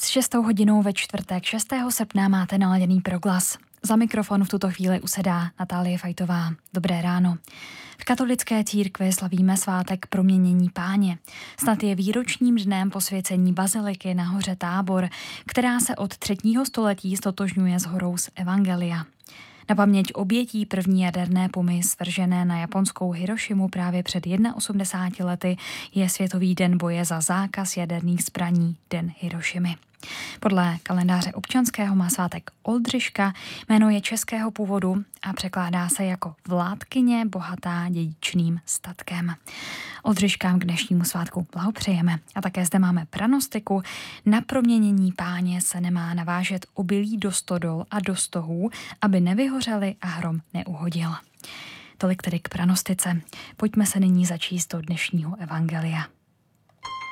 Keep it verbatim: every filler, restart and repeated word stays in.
S šestou hodinou ve čtvrtek šestého srpna máte naladěný Proglas. Za mikrofon v tuto chvíli usedá Natálie Fajtová. Dobré ráno. V katolické církvi slavíme svátek Proměnění Páně. Snad je výročním dnem posvěcení baziliky na hoře Tábor, která se od třetího století stotožňuje s horou z Evangelia. Na paměť obětí první jaderné pommy svržené na japonskou Hirošimu právě před osmdesáti jedna lety je Světový den boje za zákaz jaderných zbraní, Den Hirošimy. Podle kalendáře občanského má svátek Oldřiška, jméno je českého původu a překládá se jako vládkyně bohatá dědičným statkem. Oldřiškám k dnešnímu svátku blahopřejeme a také zde máme pranostiku. Na Proměnění Páně se nemá navážet obilí do stodol a do stohů, aby nevyhořely a hrom neuhodil. Tolik tedy k pranostice. Pojďme se nyní začíst do dnešního evangelia.